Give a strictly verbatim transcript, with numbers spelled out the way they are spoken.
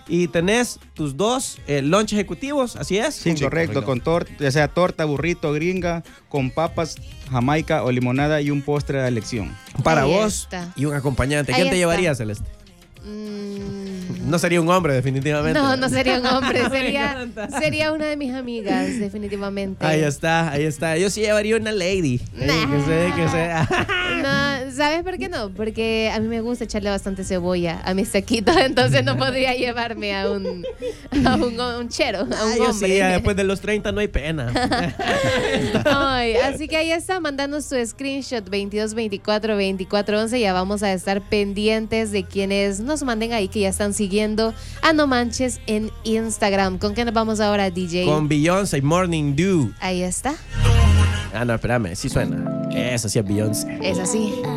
Y tenés tus dos eh, lunch ejecutivos, ¿así es? Sí, sí, correcto, correcto. Con torta, ya sea torta, burrito, gringa, con papas, jamaica o limonada y un postre de elección. Para Ahí vos está. y un acompañante. Ahí ¿Quién te está. llevaría, Celeste? Mm, No sería un hombre, definitivamente. No, no sería un hombre, Me sería, encanta. sería una de mis amigas, definitivamente. Ahí está, ahí está. Yo sí llevaría una lady. Ey, Nah. que sé, que sé. No, ¿sabes por qué no? Porque a mí me gusta echarle bastante cebolla a mis taquitos, entonces no podría llevarme a un, a un, a un chero, a un Ah, yo hombre. sí, ya después de los treinta no hay pena. Ay, así que ahí está, mandando su screenshot veintidós veinticuatro veinticuatro once. Ya vamos a estar pendientes de quienes nos manden ahí que ya están siguiendo a No Manches en Instagram. ¿Con qué nos vamos ahora, D J? Con Beyoncé, Morning Dew. Ahí está. Ah, no, espérame, sí suena. Eso sí es Beyoncé. Es así.